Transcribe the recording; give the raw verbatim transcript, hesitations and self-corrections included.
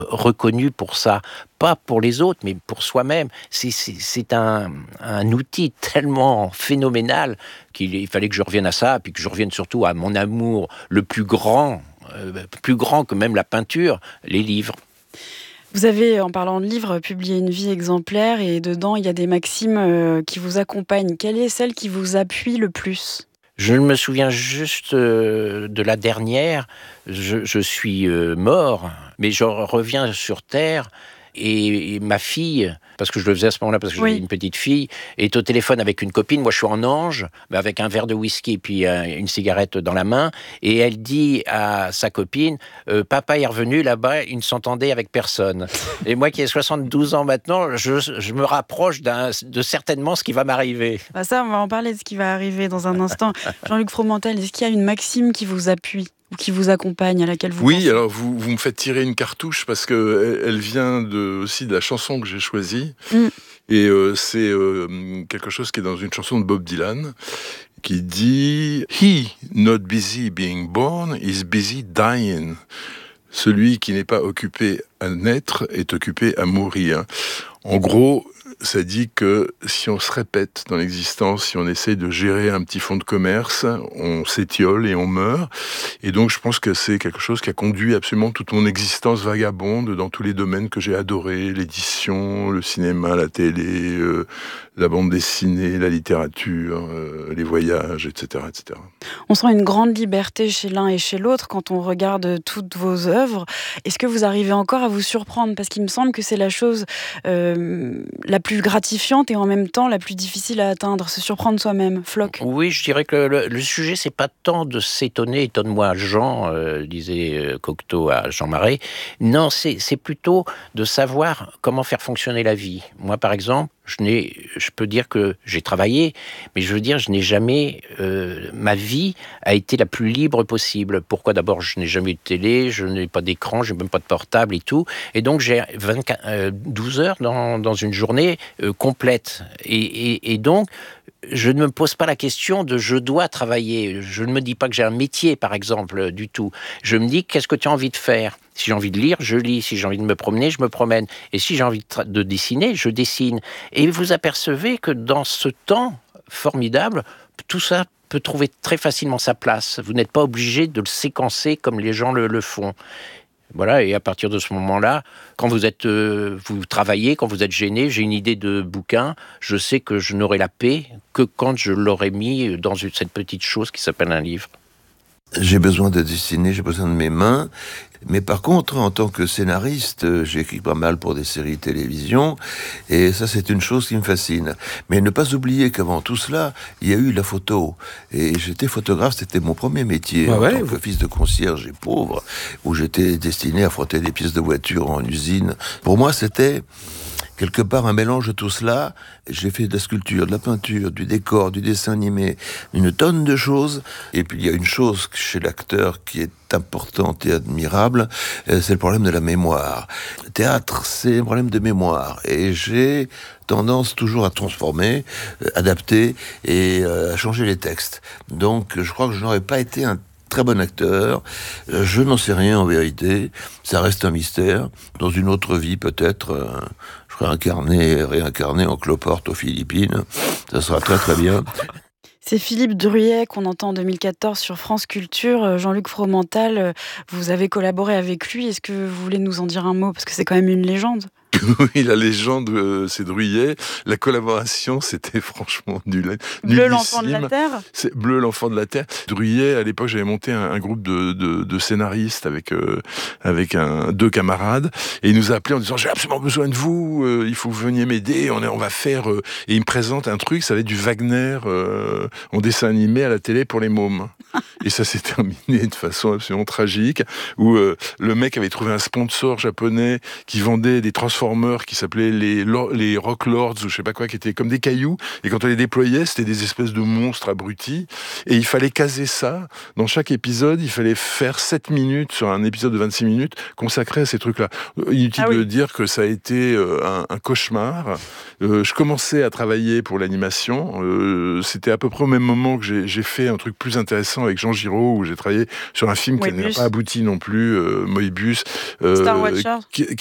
reconnu pour ça, pas pour les autres, mais pour soi-même. C'est, c'est, c'est un, un outil tellement phénoménal qu'il il fallait que je revienne à ça, puis que je revienne surtout à mon amour le plus grand, euh, plus grand que même la peinture, les livres. Vous avez, en parlant de livres, publié Une vie exemplaire et dedans, il y a des maximes euh, qui vous accompagnent. Quelle est celle qui vous appuie le plus ? Je me souviens juste euh, de la dernière. Je, je suis euh, mort, mais je reviens sur Terre. Et, et ma fille, parce que je le faisais à ce moment-là, parce que j'avais Oui. une petite fille, est au téléphone avec une copine. Moi, je suis en ange, mais avec un verre de whisky et puis euh, une cigarette dans la main. Et elle dit à sa copine, euh, papa est revenu là-bas, il ne s'entendait avec personne. Et moi qui ai soixante-douze ans maintenant, je, je me rapproche d'un, de certainement ce qui va m'arriver. Bah ça, on va en parler de ce qui va arriver dans un instant. Jean-Luc Fromental, est-ce qu'il y a une maxime qui vous appuie ou qui vous accompagne, à laquelle vous Oui, pensez ? alors vous, vous me faites tirer une cartouche parce que elle, elle vient de, aussi de la chanson que j'ai choisie. Mm. Et euh, c'est euh, quelque chose qui est dans une chanson de Bob Dylan qui dit « He not busy being born is busy dying ». Celui qui n'est pas occupé à naître est occupé à mourir. En gros, ça dit que si on se répète dans l'existence, si on essaie de gérer un petit fonds de commerce, on s'étiole et on meurt. Et donc, je pense que c'est quelque chose qui a conduit absolument toute mon existence vagabonde dans tous les domaines que j'ai adorés, l'édition, le cinéma, la télé, euh, la bande dessinée, la littérature, euh, les voyages, et cetera, et cetera. On sent une grande liberté chez l'un et chez l'autre quand on regarde toutes vos œuvres. Est-ce que vous arrivez encore à vous surprendre ? Parce qu'il me semble que c'est la chose euh, la plus gratifiante et en même temps la plus difficile à atteindre, se surprendre soi-même. Floch ? Oui, je dirais que le, le sujet, c'est pas tant de s'étonner, étonne-moi Jean, euh, disait euh, Cocteau à Jean Marais. Non, c'est, c'est plutôt de savoir comment faire fonctionner la vie. Moi, par exemple, je n'ai, je peux dire que j'ai travaillé, mais je veux dire, je n'ai jamais, euh, ma vie a été la plus libre possible. Pourquoi ? D'abord, je n'ai jamais eu de télé, je n'ai pas d'écran, j'ai même pas de portable et tout, et donc j'ai vingt-quatre, euh, douze heures dans, dans une journée euh, complète. Et, et, et donc, je ne me pose pas la question de je dois travailler. Je ne me dis pas que j'ai un métier, par exemple, du tout. Je me dis, qu'est-ce que tu as envie de faire ? Si j'ai envie de lire, je lis. Si j'ai envie de me promener, je me promène. Et si j'ai envie de, tra- de dessiner, je dessine. Et vous apercevez que dans ce temps formidable, tout ça peut trouver très facilement sa place. Vous n'êtes pas obligé de le séquencer comme les gens le, le font. Voilà, et à partir de ce moment-là, quand vous êtes, euh, vous travaillez, quand vous êtes gêné, j'ai une idée de bouquin, je sais que je n'aurai la paix que quand je l'aurai mis dans une, cette petite chose qui s'appelle un livre. J'ai besoin de dessiner, j'ai besoin de mes mains. Mais par contre, en tant que scénariste, j'écris pas mal pour des séries de télévision, et ça, c'est une chose qui me fascine. Mais ne pas oublier qu'avant tout cela, il y a eu la photo. Et j'étais photographe, c'était mon premier métier, ouais, en ouais, tant vous... que fils de concierge et pauvre, où j'étais destiné à frotter des pièces de voiture en usine. Pour moi, c'était quelque part un mélange de tout cela. J'ai fait de la sculpture, de la peinture, du décor, du dessin animé, une tonne de choses. Et puis il y a une chose chez l'acteur qui est importante et admirable, c'est le problème de la mémoire. Le théâtre, c'est un problème de mémoire. Et j'ai tendance toujours à transformer, adapter et à changer les textes. Donc je crois que je n'aurais pas été un très bon acteur, je n'en sais rien en vérité, ça reste un mystère. Dans une autre vie peut-être, euh, je serai incarné, réincarné en cloporte aux Philippines, ça sera très très bien. C'est Philippe Druillet qu'on entend en deux mille quatorze sur France Culture. Jean-Luc Fromental, vous avez collaboré avec lui, est-ce que vous voulez nous en dire un mot ? Parce que c'est quand même une légende. Oui, la légende, euh, c'est Druillet. La collaboration, c'était franchement nul. Bleu, l'enfant de la Terre. C'est Bleu, l'enfant de la Terre. Druillet, à l'époque, j'avais monté un, un groupe de, de, de scénaristes avec euh, avec un, deux camarades, et il nous a appelés en disant j'ai absolument besoin de vous, euh, il faut que vous veniez m'aider. On est, on va faire. Euh, et il me présente un truc, ça va être du Wagner euh, en dessin animé à la télé pour les mômes. Et ça s'est terminé de façon absolument tragique, où euh, le mec avait trouvé un sponsor japonais qui vendait des transformateurs Transformers qui s'appelaient les, les Rock Lords ou je sais pas quoi, qui étaient comme des cailloux. Et quand on les déployait, c'était des espèces de monstres abrutis. Et il fallait caser ça. Dans chaque épisode, il fallait faire sept minutes sur un épisode de vingt-six minutes consacré à ces trucs-là. Inutile ah oui. de dire que ça a été un, un cauchemar. Euh, je commençais à travailler pour l'animation. Euh, c'était à peu près au même moment que j'ai, j'ai fait un truc plus intéressant avec Jean Giraud, où j'ai travaillé sur un film Moebius. Qui n'a pas abouti non plus, euh, Moebius. Euh, Star Watcher. Qui,